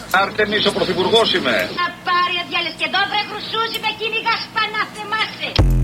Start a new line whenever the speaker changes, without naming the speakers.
Άρτεμις, ο πρωθυπουργός είμαι.
Να πάρει ο διάλες και εδώ βρε χρυσούζι με κυνηγάς πανάθεμάσαι.